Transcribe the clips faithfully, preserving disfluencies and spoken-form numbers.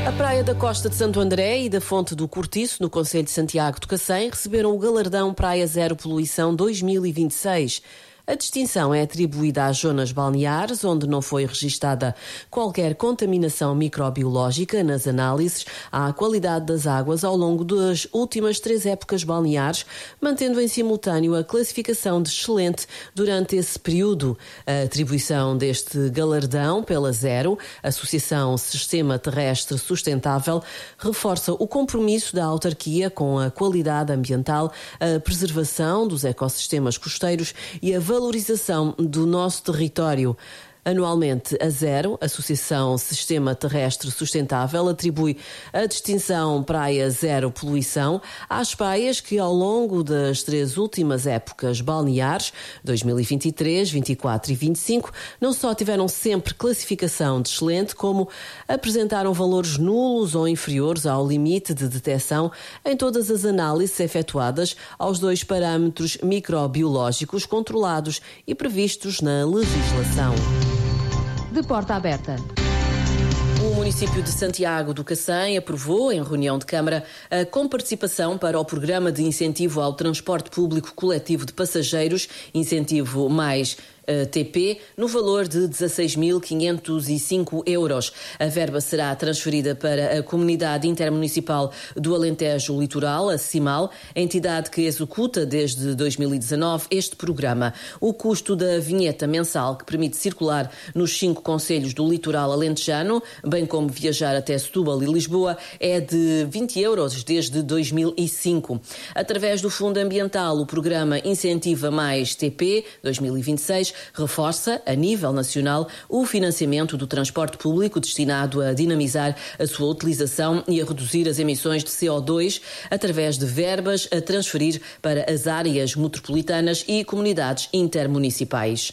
A Praia da Costa de Santo André e da Fonte do Cortiço, no concelho de Santiago do Cacém, receberam o galardão Praia Zero Poluição dois mil e vinte e seis. A distinção é atribuída às zonas balneares, onde não foi registada qualquer contaminação microbiológica nas análises à qualidade das águas ao longo das últimas três épocas balneares, mantendo em simultâneo a classificação de excelente durante esse período. A atribuição deste galardão pela Zero, Associação Sistema Terrestre Sustentável, reforça o compromisso da autarquia com a qualidade ambiental, a preservação dos ecossistemas costeiros e a valorização do nosso território. Anualmente, a Zero, Associação Sistema Terrestre Sustentável, atribui a distinção Praia Zero Poluição às praias que, ao longo das três últimas épocas balneares, dois mil e vinte e três, vinte e quatro e vinte e cinco, não só tiveram sempre classificação de excelente, como apresentaram valores nulos ou inferiores ao limite de detecção em todas as análises efetuadas aos dois parâmetros microbiológicos controlados e previstos na legislação. De porta aberta. O município de Santiago do Cacém aprovou, em reunião de Câmara, a comparticipação para o Programa de Incentivo ao Transporte Público Coletivo de Passageiros, Incentivo Mais T P, no valor de dezasseis mil quinhentos e cinco euros. A verba será transferida para a Comunidade Intermunicipal do Alentejo Litoral, a CIMAL, entidade que executa desde dois mil e dezanove este programa. O custo da vinheta mensal, que permite circular nos cinco concelhos do litoral alentejano, bem como viajar até Setúbal e Lisboa, é de vinte euros desde dois mil e cinco. Através do Fundo Ambiental, o programa Incentiva Mais T P dois mil e vinte e seis reforça, a nível nacional, o financiamento do transporte público destinado a dinamizar a sua utilização e a reduzir as emissões de C O dois através de verbas a transferir para as áreas metropolitanas e comunidades intermunicipais.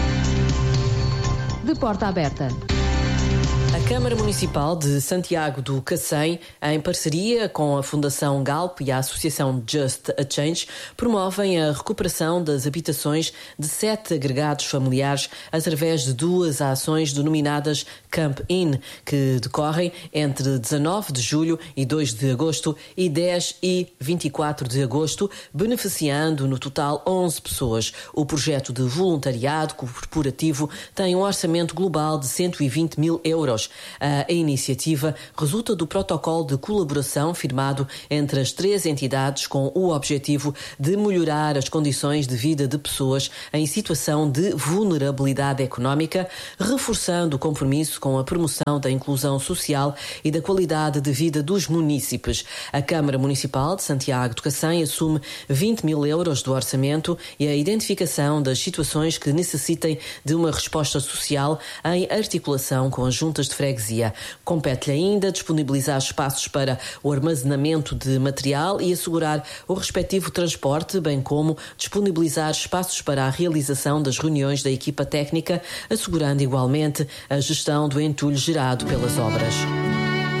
De porta aberta. A Câmara Municipal de Santiago do Cacém, em parceria com a Fundação Galp e a Associação Just a Change, promovem a recuperação das habitações de sete agregados familiares através de duas ações denominadas Camp In, que decorrem entre dezanove de julho e dois de agosto e dez e vinte e quatro de agosto, beneficiando no total onze pessoas. O projeto de voluntariado corporativo tem um orçamento global de cento e vinte mil euros. A iniciativa resulta do protocolo de colaboração firmado entre as três entidades com o objetivo de melhorar as condições de vida de pessoas em situação de vulnerabilidade económica, reforçando o compromisso com a promoção da inclusão social e da qualidade de vida dos munícipes. A Câmara Municipal de Santiago do Cacém assume vinte mil euros do orçamento e a identificação das situações que necessitem de uma resposta social em articulação com as juntas de freguesia. Compete-lhe ainda disponibilizar espaços para o armazenamento de material e assegurar o respectivo transporte, bem como disponibilizar espaços para a realização das reuniões da equipa técnica, assegurando igualmente a gestão do entulho gerado pelas obras.